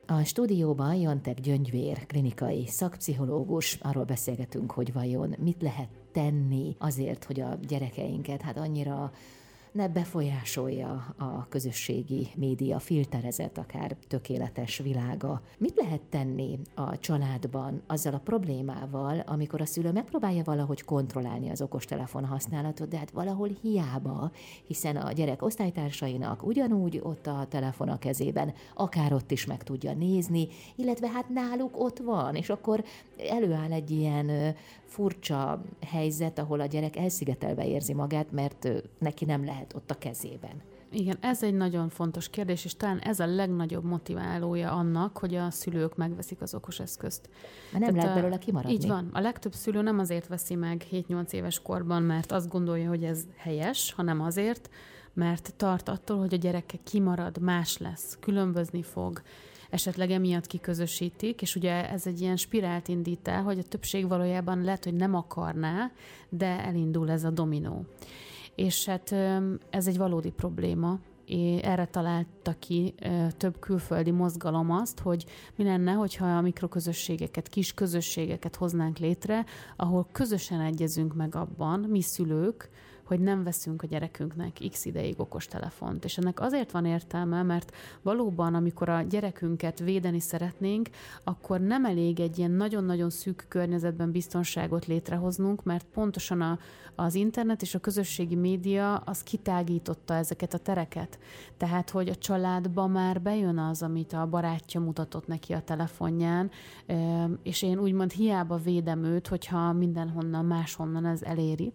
A stúdióban Jontek Gyöngyvér, klinikai szakpszichológus, arról beszélgetünk, hogy vajon mit lehet tenni azért, hogy a gyerekeinket annyira ne befolyásolja a közösségi média filterezett, akár tökéletes világa. Mit lehet tenni a családban azzal a problémával, amikor a szülő megpróbálja valahogy kontrollálni az okostelefon használatot, de valahol hiába, hiszen a gyerek osztálytársainak ugyanúgy ott a telefon a kezében, akár ott is meg tudja nézni, illetve náluk ott van, és akkor előáll egy ilyen furcsa helyzet, ahol a gyerek elszigetelve érzi magát, mert neki nem lehet ott a kezében. Igen, ez egy nagyon fontos kérdés, és talán ez a legnagyobb motiválója annak, hogy a szülők megveszik az okos eszközt. Mert nem lehet belőle kimaradni. Így van. A legtöbb szülő nem azért veszi meg 7-8 éves korban, mert azt gondolja, hogy ez helyes, hanem azért, mert tart attól, hogy a gyereke kimarad, más lesz, különbözni fog, esetleg emiatt kiközösítik, és ugye ez egy ilyen spirált indít el, hogy a többség valójában lehet, hogy nem akarná, de elindul ez a dominó. És ez egy valódi probléma. Erre találta ki több külföldi mozgalom azt, hogy mi lenne, hogyha a mikroközösségeket, kis közösségeket hoznánk létre, ahol közösen egyezünk meg abban, mi szülők, hogy nem veszünk a gyerekünknek x ideig okostelefont. És ennek azért van értelme, mert valóban, amikor a gyerekünket védeni szeretnénk, akkor nem elég egy ilyen nagyon-nagyon szűk környezetben biztonságot létrehoznunk, mert pontosan az internet és a közösségi média az kitágította ezeket a tereket. Tehát, hogy a családba már bejön az, amit a barátja mutatott neki a telefonján, és én úgymond hiába védem őt, hogyha mindenhonnan, máshonnan ez eléri.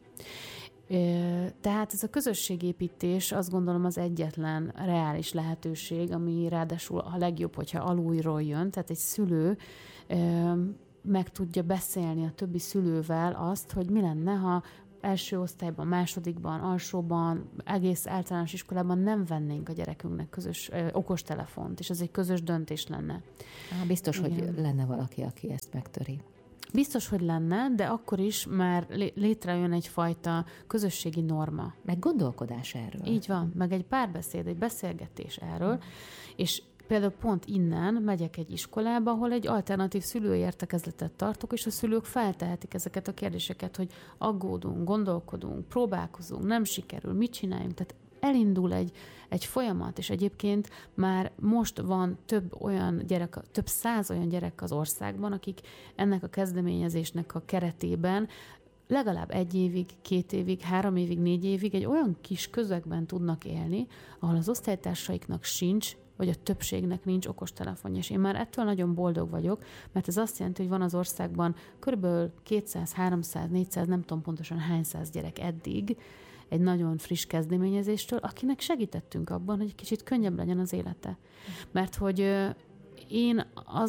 Tehát ez a közösségépítés azt gondolom az egyetlen reális lehetőség, ami ráadásul a legjobb, hogyha alulról jön, tehát egy szülő meg tudja beszélni a többi szülővel azt, hogy mi lenne, ha első osztályban, másodikban, alsóban, egész általános iskolában nem vennénk a gyerekünknek közös okostelefont, és ez egy közös döntés lenne. Biztos, igen, hogy lenne valaki, aki ezt megtöri. Biztos, hogy lenne, de akkor is már létrejön egyfajta közösségi norma. Meg gondolkodás erről. Így van, meg egy párbeszéd, egy beszélgetés erről, és például pont innen megyek egy iskolába, ahol egy alternatív szülői értekezletet tartok, és a szülők feltehetik ezeket a kérdéseket, hogy aggódunk, gondolkodunk, próbálkozunk, nem sikerül, mit csináljunk. Tehát elindul egy folyamat, és egyébként már most van több száz olyan gyerek az országban, akik ennek a kezdeményezésnek a keretében legalább 1 évig, 2 évig, 3 évig, 4 évig egy olyan kis közegben tudnak élni, ahol az osztálytársaiknak sincs, vagy a többségnek nincs okostelefonja. És én már ettől nagyon boldog vagyok, mert ez azt jelenti, hogy van az országban körülbelül 200, 300, 400, nem tudom pontosan hány száz gyerek eddig, egy nagyon friss kezdeményezéstől, akinek segítettünk abban, hogy egy kicsit könnyebb legyen az élete. Mert hogy én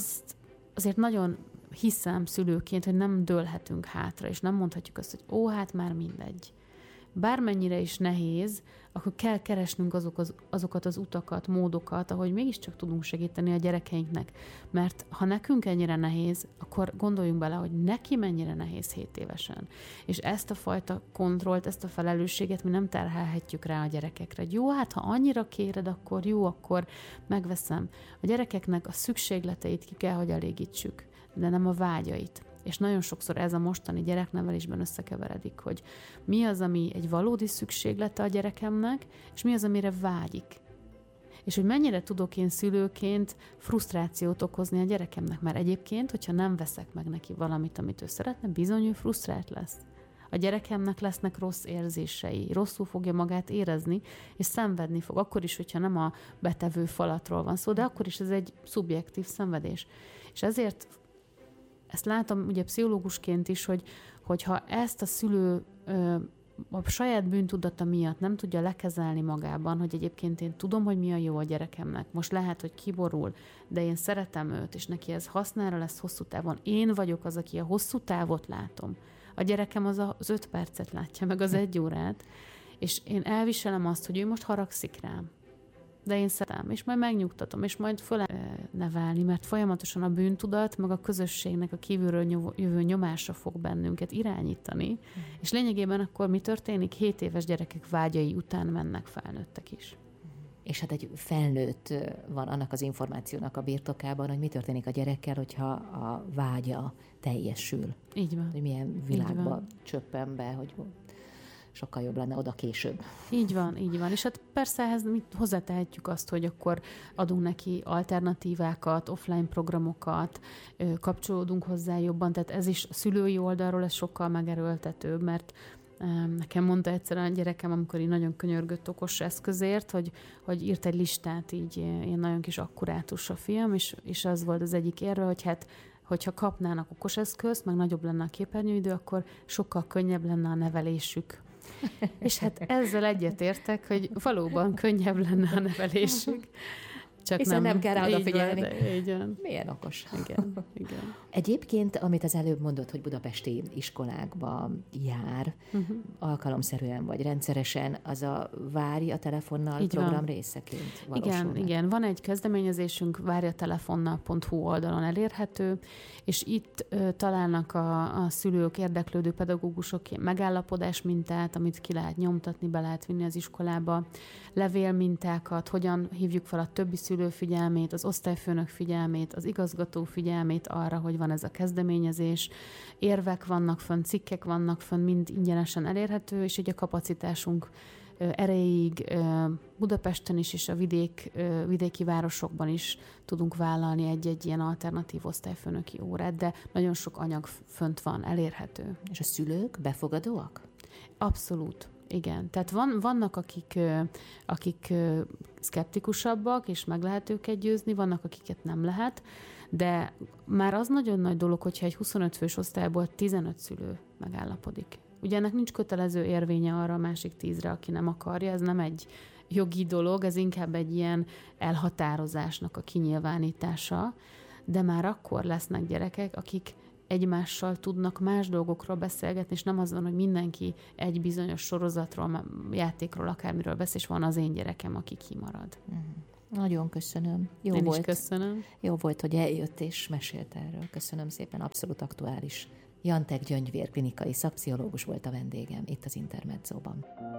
azért nagyon hiszem szülőként, hogy nem dőlhetünk hátra, és nem mondhatjuk azt, hogy hát már mindegy. Bármennyire is nehéz, akkor kell keresnünk azokat az utakat, módokat, ahogy mégiscsak tudunk segíteni a gyerekeinknek. Mert ha nekünk ennyire nehéz, akkor gondoljunk bele, hogy neki mennyire nehéz 7 évesen. És ezt a fajta kontrollt, ezt a felelősséget mi nem terhelhetjük rá a gyerekekre. Jó, ha annyira kéred, akkor jó, akkor megveszem. A gyerekeknek a szükségleteit ki kell, hogy elégítsük, de nem a vágyait. És nagyon sokszor ez a mostani gyereknevelésben összekeveredik, hogy mi az, ami egy valódi szükséglete a gyerekemnek, és mi az, amire vágyik. És hogy mennyire tudok én szülőként frusztrációt okozni a gyerekemnek, mert egyébként, hogyha nem veszek meg neki valamit, amit ő szeretne, bizony ő frusztrált lesz. A gyerekemnek lesznek rossz érzései, rosszul fogja magát érezni, és szenvedni fog, akkor is, hogyha nem a betevő falatról van szó, de akkor is ez egy szubjektív szenvedés. És ezért ezt látom ugye pszichológusként is, hogyha ezt a szülő a saját bűntudata miatt nem tudja lekezelni magában, hogy egyébként én tudom, hogy mi a jó a gyerekemnek. Most lehet, hogy kiborul, de én szeretem őt, és neki ez hasznára lesz hosszú távon. Én vagyok az, aki a hosszú távot látom. A gyerekem az 5 percet látja, meg az 1 órát, és én elviselem azt, hogy ő most haragszik rám. De én szeretem, és majd megnyugtatom, és majd föl nevelni, mert folyamatosan a bűntudat, meg a közösségnek a kívülről jövő nyomása fog bennünket irányítani, és lényegében akkor mi történik? 7 éves gyerekek vágyai után mennek felnőttek is. És hát egy felnőtt van annak az információnak a birtokában, hogy mi történik a gyerekkel, hogyha a vágya teljesül. Így van. Hogy milyen világba csöppen be, hogy sokkal jobb lenne oda később. Így van. És hát persze ehhez mi hozzátehetjük azt, hogy akkor adunk neki alternatívákat, offline programokat, kapcsolódunk hozzá jobban, tehát ez is a szülői oldalról ez sokkal megerőltetőbb, mert nekem mondta egyszerűen a gyerekem, amikor így nagyon könyörgött okos eszközért, hogy írt egy listát, így én nagyon kis akkurátus a fiam, és az volt az egyik érve, hogy hát hogyha kapnának okos eszközt, meg nagyobb lenne a képernyőidő, akkor sokkal könnyebb lenne a nevelésük. És hát ezzel egyetértek, hogy valóban könnyebb lenne a nevelésük. Csak hiszen nem kell rá odafigyelni. Igen. Milyen okos. Igen. Egyébként, amit az előbb mondott, hogy budapesti iskolákba jár, alkalomszerűen vagy rendszeresen, az a Várj a telefonnal így program van. részeként valósul. Igen. Van egy kezdeményezésünk, várjatelefonnal.hu oldalon elérhető, és itt találnak a szülők, érdeklődő pedagógusok megállapodás mintát, amit ki lehet nyomtatni, be lehet vinni az iskolába, levélmintákat, hogyan hívjuk fel a többi szülő figyelmét, az osztályfőnök figyelmét, az igazgató figyelmét arra, hogy van ez a kezdeményezés. Érvek vannak fönn, cikkek vannak fönn, mind ingyenesen elérhető, és így a kapacitásunk erejéig Budapesten is, és a vidéki városokban is tudunk vállalni egy-egy ilyen alternatív osztályfőnöki órát, de nagyon sok anyag fönt van, elérhető. És a szülők befogadóak? Abszolút. Igen, tehát vannak, akik szkeptikusabbak, és meg lehet őket győzni, vannak, akiket nem lehet, de már az nagyon nagy dolog, hogyha egy 25 fős osztályból 15 szülő megállapodik. Ugye ennek nincs kötelező érvénye arra a másik 10-re, aki nem akarja, ez nem egy jogi dolog, ez inkább egy ilyen elhatározásnak a kinyilvánítása, de már akkor lesznek gyerekek, akik egymással tudnak más dolgokról beszélgetni, és nem az van, hogy mindenki egy bizonyos sorozatról, játékról, akármiről beszél, és van az én gyerekem, aki kimarad. Nagyon köszönöm. Én is köszönöm. Jó volt, hogy eljött és mesélt erről. Köszönöm szépen, abszolút aktuális. Jantek Gyöngyvér klinikai szakpszichológus volt a vendégem itt az Intermedzóban.